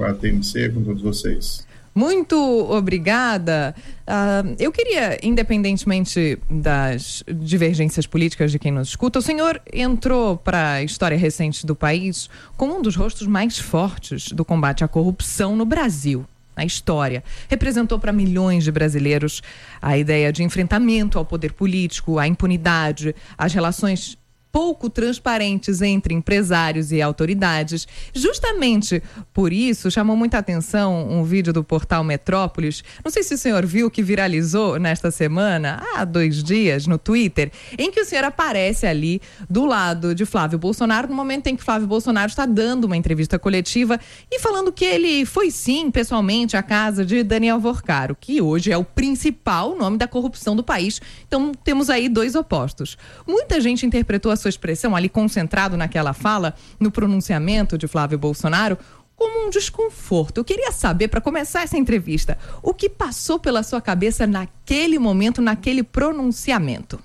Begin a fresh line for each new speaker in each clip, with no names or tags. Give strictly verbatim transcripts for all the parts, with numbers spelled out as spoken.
com a T M C, com todos vocês.
Muito obrigada. Uh, eu queria, independentemente das divergências políticas de quem nos escuta, o senhor entrou para a história recente do país como um dos rostos mais fortes do combate à corrupção no Brasil, na história. Representou para milhões de brasileiros a ideia de enfrentamento ao poder político, à impunidade, às relações pouco transparentes entre empresários e autoridades. Justamente por isso, chamou muita atenção um vídeo do portal Metrópolis. Não sei se o senhor viu, que viralizou nesta semana, há dois dias, no Twitter, em que o senhor aparece ali do lado de Flávio Bolsonaro, no momento em que Flávio Bolsonaro está dando uma entrevista coletiva e falando que ele foi sim, pessoalmente, à casa de Daniel Vorcaro, que hoje é o principal nome da corrupção do país. Então, temos aí dois opostos. Muita gente interpretou a sua expressão ali, concentrado naquela fala, no pronunciamento de Flávio Bolsonaro, como um desconforto. Eu queria saber, para começar essa entrevista, o que passou pela sua cabeça naquele momento, naquele pronunciamento?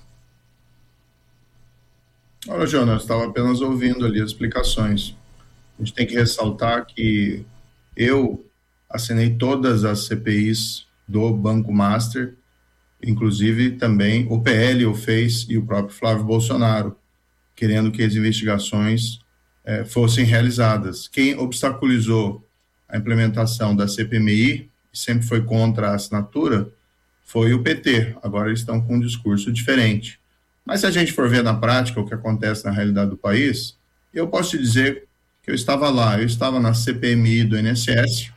Olha, Jonas, eu estava apenas ouvindo ali as explicações. A gente tem que ressaltar que eu assinei todas as C P Is do Banco Master, inclusive também o P L o fez e o próprio Flávio Bolsonaro, querendo que as investigações eh, fossem realizadas. Quem obstaculizou a implementação da C P M I, e sempre foi contra a assinatura, foi o P T. Agora eles estão com um discurso diferente. Mas se a gente for ver na prática o que acontece na realidade do país, eu posso te dizer que eu estava lá, eu estava na C P M I do I N S S,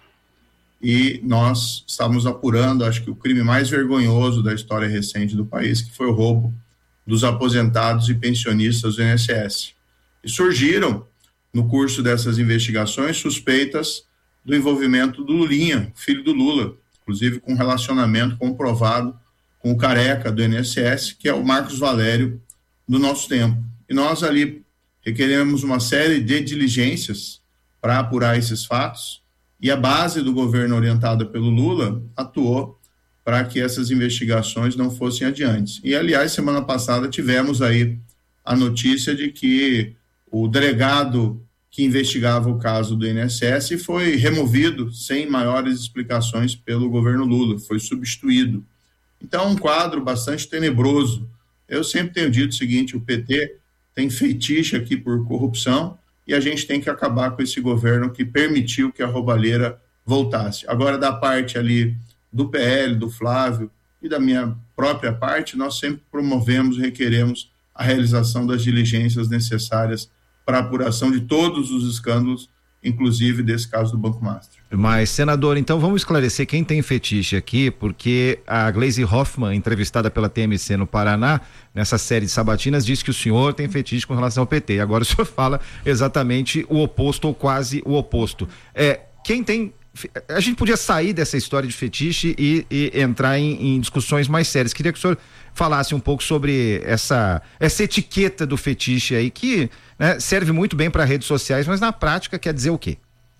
e nós estávamos apurando, acho que o crime mais vergonhoso da história recente do país, que foi o roubo dos aposentados e pensionistas do I N S S. E surgiram, no curso dessas investigações, suspeitas do envolvimento do Lulinha, filho do Lula, inclusive com relacionamento comprovado com o careca do I N S S, que é o Marcos Valério do nosso tempo. E nós ali requeremos uma série de diligências para apurar esses fatos, e a base do governo orientada pelo Lula atuou para que essas investigações não fossem adiante. E, aliás, semana passada tivemos aí a notícia de que o delegado que investigava o caso do I N S S foi removido sem maiores explicações pelo governo Lula, foi substituído. Então, um quadro bastante tenebroso. Eu sempre tenho dito o seguinte: o P T tem fetiche aqui por corrupção e a gente tem que acabar com esse governo que permitiu que a roubalheira voltasse. Agora, da parte ali do P L, do Flávio e da minha própria parte, nós sempre promovemos e requeremos a realização das diligências necessárias para a apuração de todos os escândalos, inclusive desse caso do Banco Master.
Mas, senador, então vamos esclarecer quem tem fetiche aqui, porque a Gleisi Hoffmann, entrevistada pela T M C no Paraná, nessa série de sabatinas, disse que o senhor tem fetiche com relação ao P T. Agora o senhor fala exatamente o oposto, ou quase o oposto. É, quem tem... A gente podia sair dessa história de fetiche e, e entrar em, em discussões mais sérias. Queria que o senhor falasse um pouco sobre essa, essa etiqueta do fetiche aí, que, né, serve muito bem para redes sociais, mas na prática quer dizer o quê?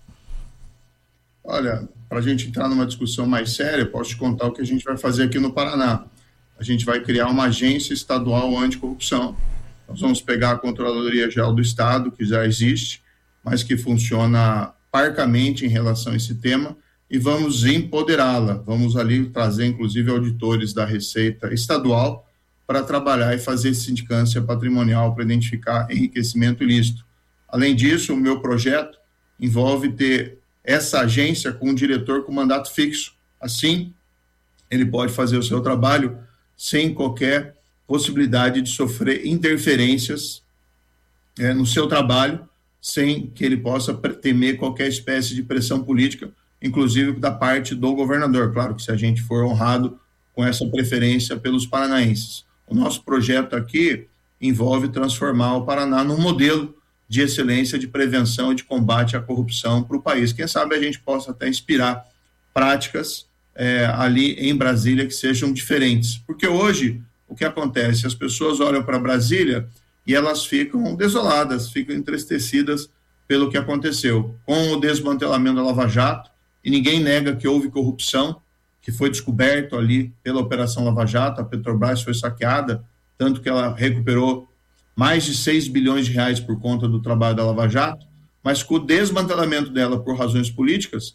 Olha, para a gente entrar numa discussão mais séria, posso te contar o que a gente vai fazer aqui no Paraná. A gente vai criar uma agência estadual anticorrupção. Nós vamos pegar a Controladoria Geral do Estado, que já existe, mas que funciona parcamente em relação a esse tema, e vamos empoderá-la. Vamos ali trazer, inclusive, auditores da Receita Estadual para trabalhar e fazer sindicância patrimonial para identificar enriquecimento ilícito. Além disso, o meu projeto envolve ter essa agência com um diretor com mandato fixo. Assim, ele pode fazer o seu trabalho sem qualquer possibilidade de sofrer interferências é, no seu trabalho, sem que ele possa temer qualquer espécie de pressão política, inclusive da parte do governador. Claro que se a gente for honrado com essa preferência pelos paranaenses. O nosso projeto aqui envolve transformar o Paraná num modelo de excelência de prevenção e de combate à corrupção para o país. Quem sabe a gente possa até inspirar práticas é, ali em Brasília que sejam diferentes. Porque hoje, o que acontece? As pessoas olham para Brasília e elas ficam desoladas, ficam entristecidas pelo que aconteceu. Com o desmantelamento da Lava Jato, e ninguém nega que houve corrupção, que foi descoberto ali pela Operação Lava Jato, a Petrobras foi saqueada, tanto que ela recuperou mais de seis bilhões de reais por conta do trabalho da Lava Jato, mas com o desmantelamento dela por razões políticas,